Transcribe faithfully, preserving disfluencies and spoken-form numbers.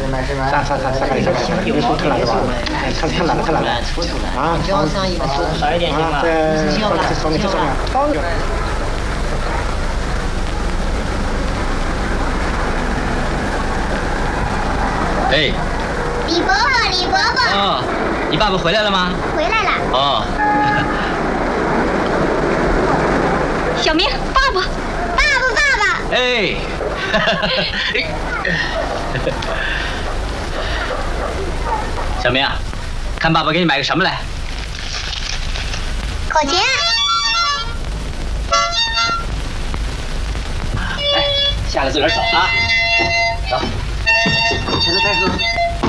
啥啥啥啥个啥个，你说太难了吧？太太难了，太难了。啊，好， 少一点行吗？ 这这上面这上面，高点。 哎， 李伯伯，李伯伯。 哦，你爸爸回来了吗？ 回来了。 哦。 小明，爸爸，爸爸，爸爸。 哎。小明啊，看爸爸给你买个什么来？ 口琴。 来，下来自个儿走啊，走。前头再喝。